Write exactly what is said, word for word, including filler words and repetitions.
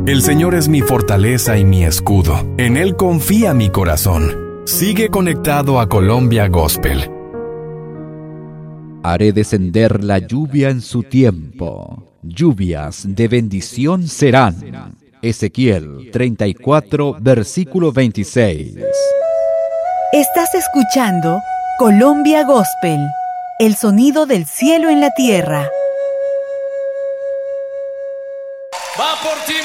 El Señor es mi fortaleza y mi escudo. En Él confía mi corazón. Sigue conectado a Colombia Gospel. Haré descender la lluvia en su tiempo. Lluvias de bendición serán. Ezequiel treinta y cuatro, versículo veintiséis. Estás escuchando Colombia Gospel, el sonido del cielo en la tierra. Va por ti,